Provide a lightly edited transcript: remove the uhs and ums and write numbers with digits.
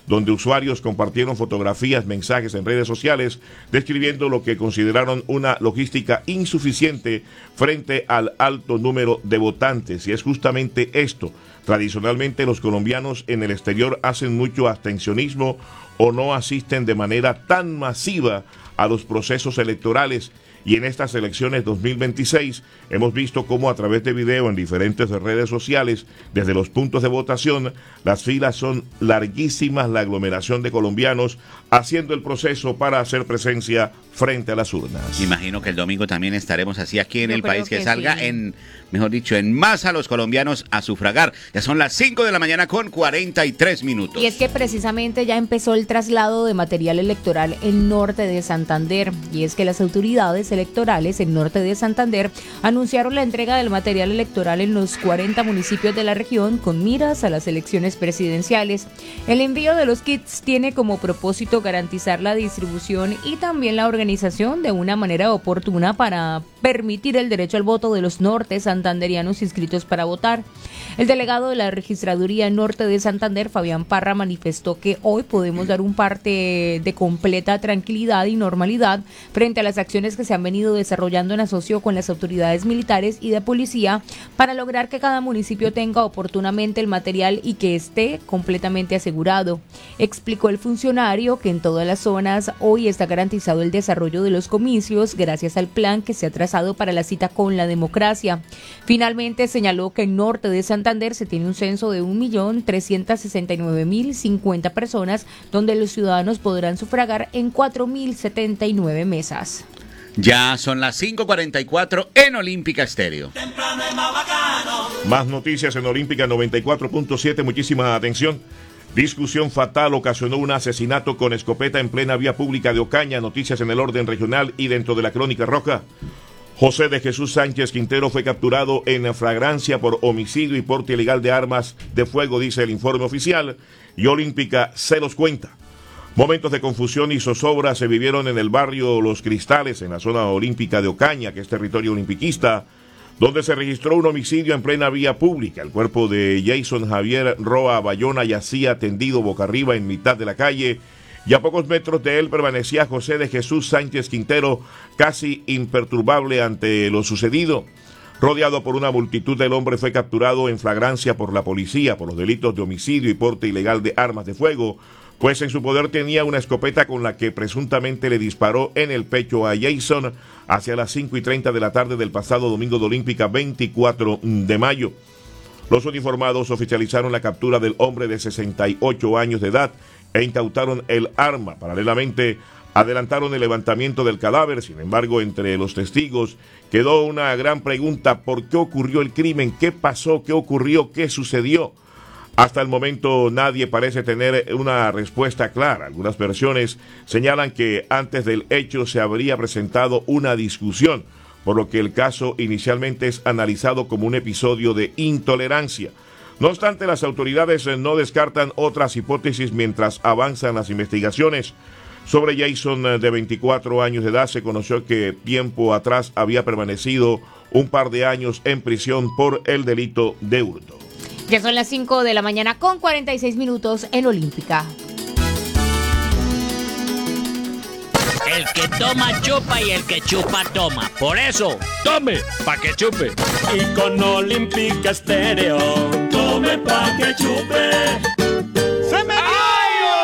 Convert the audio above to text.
donde usuarios compartieron fotografías, mensajes en redes sociales, describiendo lo que consideraron una logística insuficiente frente al alto número de votantes. Y es justamente esto. Tradicionalmente los colombianos en el exterior hacen mucho abstencionismo o no asisten de manera tan masiva a los procesos electorales. Y en estas elecciones 2026 hemos visto cómo a través de video en diferentes redes sociales, desde los puntos de votación, las filas son larguísimas, la aglomeración de colombianos haciendo el proceso para hacer presencia frente a las urnas. Imagino que el domingo también estaremos así aquí en el país, que salga sí, mejor dicho, en masa los colombianos a sufragar. Ya son las 5 de la mañana con 43 minutos. Y es que precisamente ya empezó el traslado de material electoral en norte de Santander. Y es que las autoridades electorales en norte de Santander anunciaron la entrega del material electoral en los 40 municipios de la región con miras a las elecciones presidenciales. El envío de los kits tiene como propósito garantizar la distribución y también la organización de una manera oportuna para permitir el derecho al voto de los norte santanderianos inscritos para votar. El delegado de la Registraduría Norte de Santander, Fabián Parra, manifestó que hoy podemos dar un parte de completa tranquilidad y normalidad frente a las acciones que se han venido desarrollando en asocio con las autoridades militares y de policía para lograr que cada municipio tenga oportunamente el material y que esté completamente asegurado. Explicó el funcionario que en todas las zonas hoy está garantizado el desarrollo de los comicios gracias al plan que se ha trazado para la cita con la democracia. Finalmente señaló que en norte de Santander se tiene un censo de 1.369.050 personas, donde los ciudadanos podrán sufragar en 4.079 mesas. Ya son las 5:44 en Olímpica Estéreo. Más noticias en Olímpica 94.7, muchísima atención. Discusión fatal ocasionó un asesinato con escopeta en plena vía pública de Ocaña. Noticias en el orden regional y dentro de la Crónica Roja. José de Jesús Sánchez Quintero fue capturado en flagrancia por homicidio y porte ilegal de armas de fuego, dice el informe oficial, y Olímpica se los cuenta. Momentos de confusión y zozobra se vivieron en el barrio Los Cristales, en la zona olímpica de Ocaña, que es territorio olimpiquista, donde se registró un homicidio en plena vía pública. El cuerpo de Jason Javier Roa Bayona yacía tendido boca arriba en mitad de la calle, y a pocos metros de él permanecía José de Jesús Sánchez Quintero, casi imperturbable ante lo sucedido. Rodeado por una multitud, el hombre fue capturado en flagrancia por la policía por los delitos de homicidio y porte ilegal de armas de fuego, pues en su poder tenía una escopeta con la que presuntamente le disparó en el pecho a Jason hacia las 5:30 de la tarde del pasado domingo de Olímpica 24 de mayo. Los uniformados oficializaron la captura del hombre de 68 años de edad e incautaron el arma. Paralelamente, adelantaron el levantamiento del cadáver. Sin embargo, entre los testigos quedó una gran pregunta: ¿por qué ocurrió el crimen? ¿Qué pasó? ¿Qué ocurrió? ¿Qué sucedió? Hasta el momento nadie parece tener una respuesta clara. Algunas versiones señalan que antes del hecho se habría presentado una discusión, por lo que el caso inicialmente es analizado como un episodio de intolerancia. No obstante, las autoridades no descartan otras hipótesis mientras avanzan las investigaciones. Sobre Jason, de 24 años de edad, se conoció que tiempo atrás había permanecido un par de años en prisión por el delito de hurto. Ya son las 5 de la mañana con 46 minutos en Olímpica. El que toma chupa y el que chupa toma. Por eso, tome pa' que chupe. Y con Olímpica Estéreo, tome pa' que chupe.